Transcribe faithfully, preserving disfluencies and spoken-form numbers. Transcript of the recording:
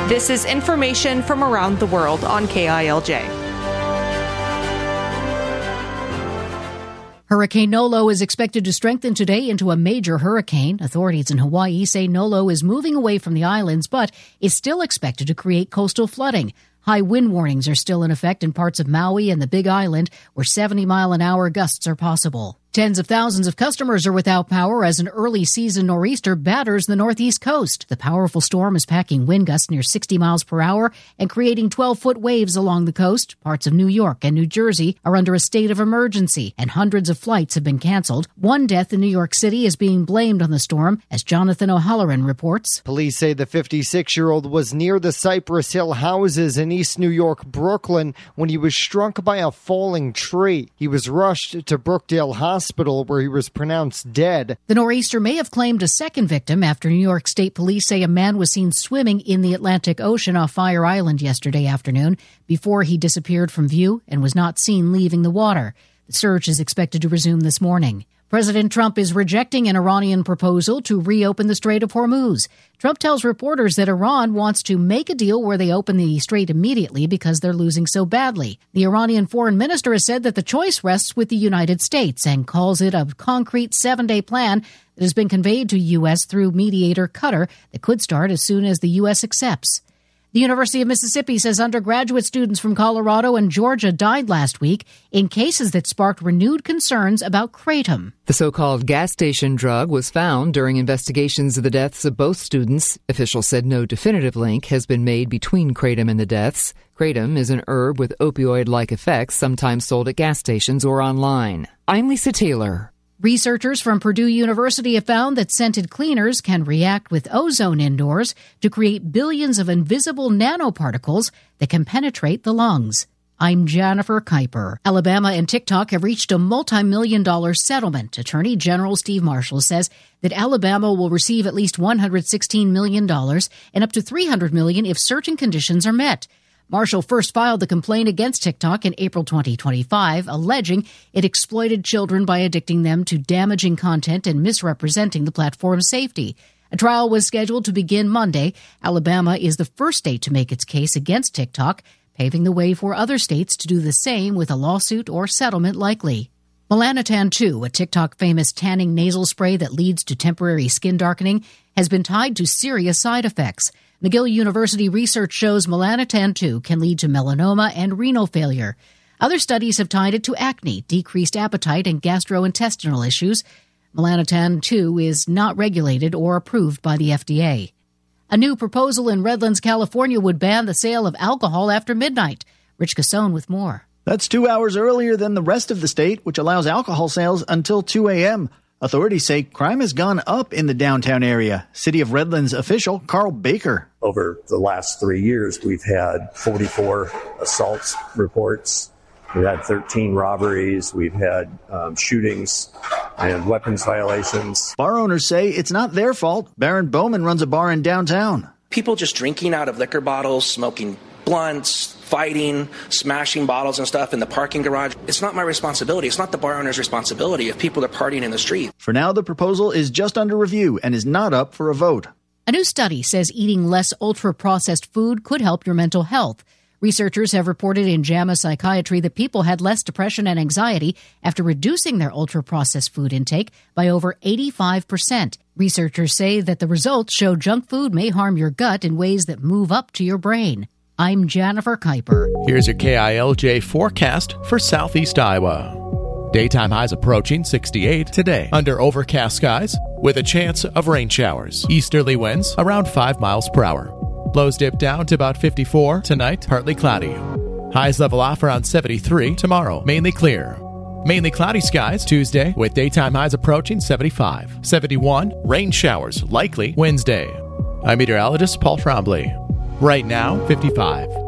This is information from around the world on K I L J. Hurricane Nolo is expected to strengthen today into a major hurricane. Authorities in Hawaii say Nolo is moving away from the islands, but is still expected to create coastal flooding. High wind warnings are still in effect in parts of Maui and the Big Island, where seventy mile an hour gusts are possible. Tens of thousands of customers are without power as an early season nor'easter batters the northeast coast. The powerful storm is packing wind gusts near sixty miles per hour and creating twelve-foot waves along the coast. Parts of New York and New Jersey are under a state of emergency, and hundreds of flights have been canceled. One death in New York City is being blamed on the storm, as Jonathan O'Halloran reports. Police say the fifty-six-year-old was near the Cypress Hill houses in East New York, Brooklyn, when he was struck by a falling tree. He was rushed to Brookdale Hospital. Hospital where he was pronounced dead. The nor'easter may have claimed a second victim after New York State Police say a man was seen swimming in the Atlantic Ocean off Fire Island yesterday afternoon before he disappeared from view and was not seen leaving the water. The search is expected to resume this morning. President Trump is rejecting an Iranian proposal to reopen the Strait of Hormuz. Trump tells reporters that Iran wants to make a deal where they open the strait immediately because they're losing so badly. The Iranian foreign minister has said that the choice rests with the United States and calls it a concrete seven-day plan that has been conveyed to U S through mediator Qatar that could start as soon as the U S accepts. The University of Mississippi says undergraduate students from Colorado and Georgia died last week in cases that sparked renewed concerns about kratom. The so-called gas station drug was found during investigations of the deaths of both students. Officials said no definitive link has been made between kratom and the deaths. Kratom is an herb with opioid-like effects, sometimes sold at gas stations or online. I'm Lisa Taylor. Researchers from Purdue University have found that scented cleaners can react with ozone indoors to create billions of invisible nanoparticles that can penetrate the lungs. I'm Jennifer Kuiper. Alabama and TikTok have reached a multi-million dollar settlement. Attorney General Steve Marshall says that Alabama will receive at least one hundred sixteen million dollars and up to three hundred million dollars if certain conditions are met. Marshall first filed the complaint against TikTok in April twenty twenty-five, alleging it exploited children by addicting them to damaging content and misrepresenting the platform's safety. A trial was scheduled to begin Monday. Alabama is the first state to make its case against TikTok, paving the way for other states to do the same with a lawsuit or settlement likely. Melanotan two, a TikTok-famous tanning nasal spray that leads to temporary skin darkening, has been tied to serious side effects. McGill University research shows Melanotan two can lead to melanoma and renal failure. Other studies have tied it to acne, decreased appetite, and gastrointestinal issues. Melanotan two is not regulated or approved by the F D A. A new proposal in Redlands, California would ban the sale of alcohol after midnight. Rich Cassone with more. That's two hours earlier than the rest of the state, which allows alcohol sales until two a.m. Authorities say crime has gone up in the downtown area. City of Redlands official Carl Baker. Over the last three years, we've had forty-four assaults reports. We've had thirteen robberies. We've had um, shootings and weapons violations. Bar owners say it's not their fault. Baron Bowman runs a bar in downtown. People just drinking out of liquor bottles, smoking blunts, fighting, smashing bottles and stuff in the parking garage. It's not my responsibility. It's not the bar owner's responsibility if people are partying in the street. For now, the proposal is just under review and is not up for a vote. A new study says eating less ultra-processed food could help your mental health. Researchers have reported in JAMA Psychiatry that people had less depression and anxiety after reducing their ultra-processed food intake by over eighty-five percent. Researchers say that the results show junk food may harm your gut in ways that move up to your brain. I'm Jennifer Kuiper. Here's your K I L J forecast for southeast Iowa. Daytime highs approaching sixty-eight today under overcast skies with a chance of rain showers. Easterly winds around five miles per hour. Lows dip down to about fifty-four tonight, partly cloudy. Highs level off around seventy-three tomorrow, mainly clear. Mainly cloudy skies Tuesday with daytime highs approaching seventy-five. seventy-one, rain showers likely Wednesday. I'm meteorologist Paul Trombley. Right now, fifty-five.